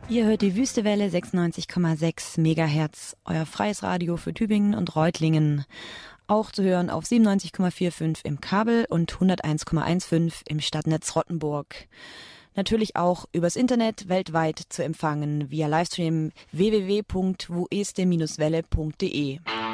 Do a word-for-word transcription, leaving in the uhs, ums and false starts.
Ihr hört die Wüstewelle sechsundneunzig Komma sechs Megahertz, euer freies Radio für Tübingen und Reutlingen. Auch zu hören auf siebenundneunzig Komma fünfundvierzig im Kabel und hunderteins Komma fünfzehn im Stadtnetz Rottenburg. Natürlich auch übers Internet weltweit zu empfangen via Livestream w w w punkt wueste Bindestrich welle punkt de.